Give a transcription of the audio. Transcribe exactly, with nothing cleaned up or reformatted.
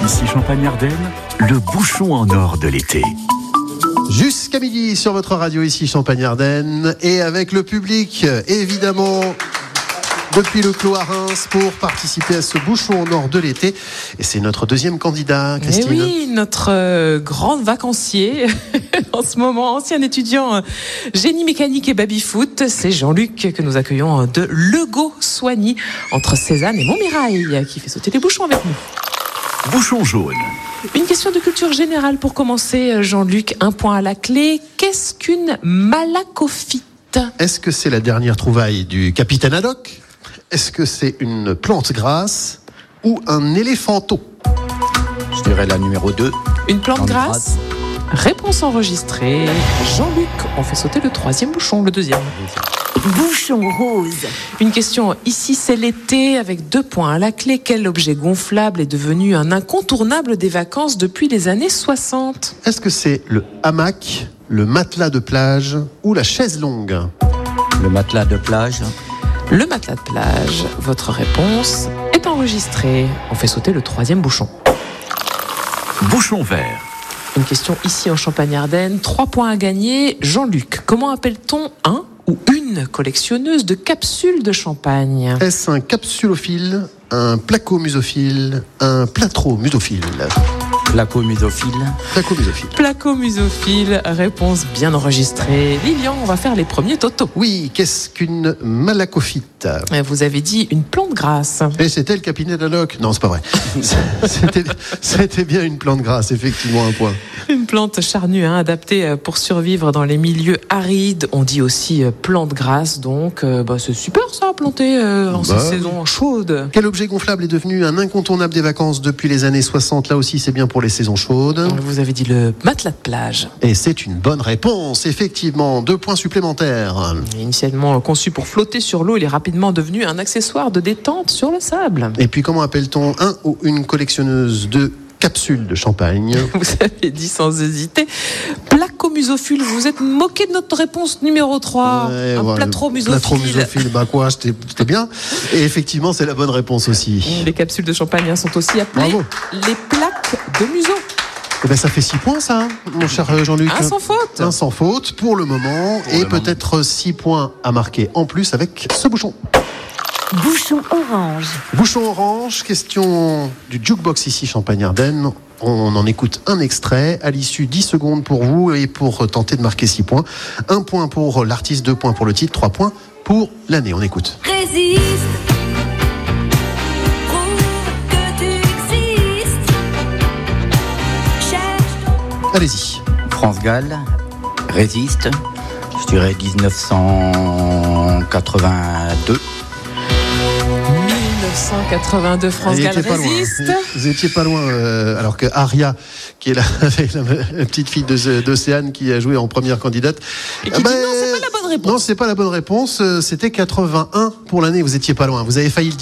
Ici Champagne-Ardenne, le bouchon en or de l'été. Jusqu'à midi sur votre radio, ici Champagne-Ardenne, et avec le public, évidemment, depuis le Clos à Reims, pour participer à ce bouchon en or de l'été. Et c'est notre deuxième candidat, Christine. Et oui, notre euh, grand vacancier, en ce moment, ancien étudiant euh, génie mécanique et baby-foot, c'est Jean-Luc que nous accueillons de Legault-Soigny, entre Cézanne et Montmirail, qui fait sauter les bouchons avec nous. Bouchon jaune. Une question de culture générale pour commencer, Jean-Luc. Un point à la clé. Qu'est-ce qu'une malacophyte ? Est-ce que c'est la dernière trouvaille du capitaine Haddock ? Est-ce que c'est une plante grasse ou un éléphanteau ? Je dirais la numéro deux. Une plante grasse ? Réponse enregistrée. Jean-Luc, on fait sauter le troisième bouchon, le deuxième. Bouchon rose. Une question, ici c'est l'été, avec deux points à la clé. Quel objet gonflable est devenu un incontournable des vacances depuis les années soixante ? Est-ce que c'est le hamac, le matelas de plage ou la chaise longue ? Le matelas de plage. Le matelas de plage. Votre réponse est enregistrée. On fait sauter le troisième bouchon. Bouchon vert. Une question ici en Champagne-Ardenne. Trois points à gagner. Jean-Luc, comment appelle-t-on un ou une collectionneuse de capsules de champagne ? Est-ce un capsulophile, un placomusophile, un platromusophile ? Placomusophile. Placomusophile. Placomusophile, réponse bien enregistrée. Lilian, on va faire les premiers totos. Oui, qu'est-ce qu'une malacophyte ? Vous avez dit une plante grasse. Et c'était le capitaine Haddock ? Non, c'est pas vrai. C'était, c'était bien une plante grasse, effectivement, un point. Une plante charnue, hein, adaptée pour survivre dans les milieux arides. On dit aussi plante grasse, donc euh, bah, c'est super ça à planter euh, en bah, cette saison chaude. Quel objet gonflable est devenu un incontournable des vacances depuis les années soixante ? Là aussi, c'est bien pour les saisons chaudes. Vous avez dit le matelas de plage. Et c'est une bonne réponse, effectivement. Deux points supplémentaires. Initialement conçu pour flotter sur l'eau, il est rapidement devenu un accessoire de détente sur le sable. Et puis, comment appelle-t-on un ou une collectionneuse de capsules de champagne ? Vous avez dit sans hésiter. Placomusophile, vous vous êtes moqué de notre réponse numéro trois. Ouais, un voilà, platromusophile. Platromusophile, bah quoi, c'était, c'était bien. Et effectivement, c'est la bonne réponse aussi. Les capsules de champagne sont aussi appelées Bravo. les plaques de museau. Eh ben, ça fait six points, ça, mon cher Jean-Luc. Un sans faute. Un sans faute pour le moment. Pour et le peut-être six points à marquer en plus avec ce bouchon. Bouchon orange. Bouchon orange, question du jukebox ici Champagne-Ardenne. On en écoute un extrait. À l'issue, dix secondes pour vous et pour tenter de marquer six points. Un point pour l'artiste, deux points pour le titre, trois points pour l'année. On écoute. Résiste. Allez-y. France Gall. Résiste. Je dirais dix-neuf cent quatre-vingt-deux. dix-neuf cent quatre-vingt-deux, France Vous Gall étiez pas loin. résiste. Vous étiez pas loin. Euh, alors que Aria, qui est la, la petite fille de, d'Océane, qui a joué en première candidate. Et qui dit non, c'est pas la bonne réponse. Non, c'est pas la bonne réponse. C'était quatre-vingt-un pour l'année. Vous étiez pas loin. Vous avez failli le dire.